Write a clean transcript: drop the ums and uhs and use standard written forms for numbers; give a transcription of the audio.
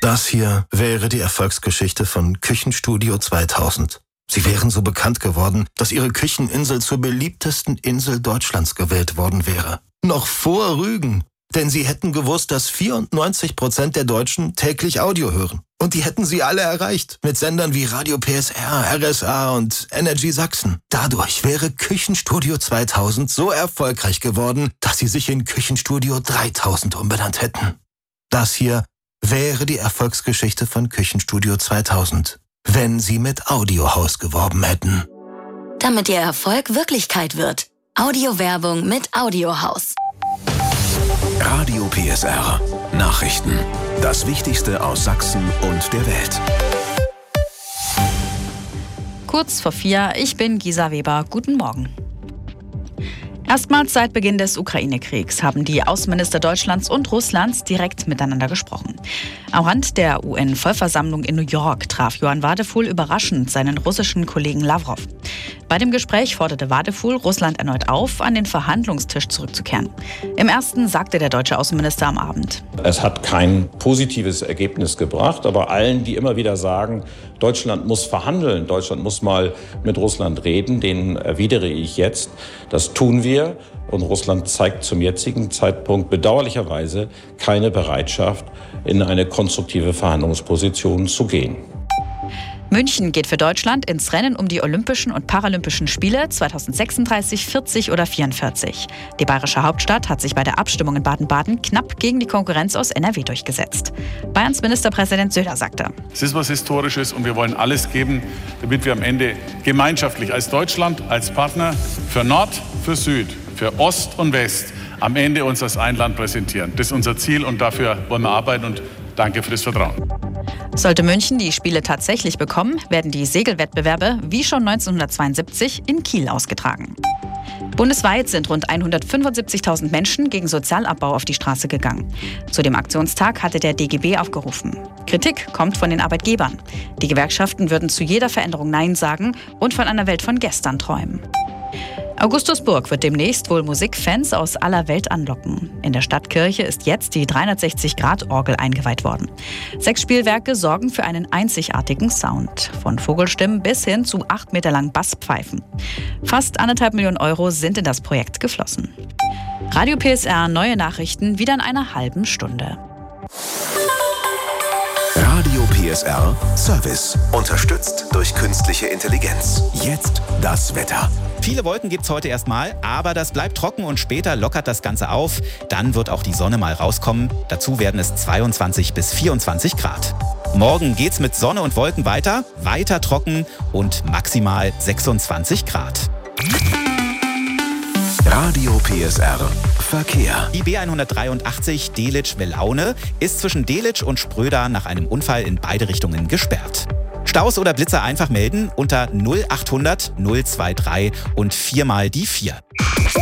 Das hier wäre die Erfolgsgeschichte von Küchenstudio 2000. Sie wären so bekannt geworden, dass ihre Kücheninsel zur beliebtesten Insel Deutschlands gewählt worden wäre. Noch vor Rügen. Denn sie hätten gewusst, dass 94% der Deutschen täglich Audio hören. Und die hätten sie alle erreicht. Mit Sendern wie Radio PSR, RSA und Energy Sachsen. Dadurch wäre Küchenstudio 2000 so erfolgreich geworden, dass sie sich in Küchenstudio 3000 umbenannt hätten. Das hier wäre die Erfolgsgeschichte von Küchenstudio 2000, wenn sie mit Audiohaus geworben hätten. Damit ihr Erfolg Wirklichkeit wird. Audiowerbung mit Audiohaus. Radio PSR. Nachrichten. Das Wichtigste aus Sachsen und der Welt. Kurz vor 4, ich bin Gisa Weber. Guten Morgen. Erstmals seit Beginn des Ukraine-Kriegs haben die Außenminister Deutschlands und Russlands direkt miteinander gesprochen. Am Rand der UN-Vollversammlung in New York traf Johann Wadefuhl überraschend seinen russischen Kollegen Lawrow. Bei dem Gespräch forderte Wadefuhl Russland erneut auf, an den Verhandlungstisch zurückzukehren. Im ersten sagte der deutsche Außenminister am Abend: Es hat kein positives Ergebnis gebracht, aber allen, die immer wieder sagen, Deutschland muss verhandeln, Deutschland muss mal mit Russland reden, denen erwidere ich jetzt, das tun wir. Und Russland zeigt zum jetzigen Zeitpunkt bedauerlicherweise keine Bereitschaft, in eine konstruktive Verhandlungsposition zu gehen. München geht für Deutschland ins Rennen um die Olympischen und Paralympischen Spiele 2036, 40 oder 44. Die bayerische Hauptstadt hat sich bei der Abstimmung in Baden-Baden knapp gegen die Konkurrenz aus NRW durchgesetzt. Bayerns Ministerpräsident Söder sagte: Es ist was Historisches und wir wollen alles geben, damit wir am Ende gemeinschaftlich als Deutschland, als Partner für Nord, für Süd, für Ost und West am Ende uns als ein Land präsentieren. Das ist unser Ziel und dafür wollen wir arbeiten und danke für das Vertrauen. Sollte München die Spiele tatsächlich bekommen, werden die Segelwettbewerbe wie schon 1972 in Kiel ausgetragen. Bundesweit sind rund 175.000 Menschen gegen Sozialabbau auf die Straße gegangen. Zu dem Aktionstag hatte der DGB aufgerufen. Kritik kommt von den Arbeitgebern. Die Gewerkschaften würden zu jeder Veränderung Nein sagen und von einer Welt von gestern träumen. Augustusburg wird demnächst wohl Musikfans aus aller Welt anlocken. In der Stadtkirche ist jetzt die 360-Grad-Orgel eingeweiht worden. 6 Spielwerke sorgen für einen einzigartigen Sound. Von Vogelstimmen bis hin zu 8 Meter langen Basspfeifen. Fast 1,5 Millionen Euro sind in das Projekt geflossen. Radio PSR, neue Nachrichten wieder in einer halben Stunde. Radio PSR Service. Unterstützt durch künstliche Intelligenz. Jetzt das Wetter. Viele Wolken gibt's heute erstmal, aber das bleibt trocken und später lockert das Ganze auf. Dann wird auch die Sonne mal rauskommen. Dazu werden es 22 bis 24 Grad. Morgen geht's mit Sonne und Wolken weiter trocken und maximal 26 Grad. Radio PSR Verkehr. Die B183 Delitzsch-Welaune ist zwischen Delitzsch und Spröda nach einem Unfall in beide Richtungen gesperrt. Staus oder Blitzer einfach melden unter 0800 023 und 4 mal die 4.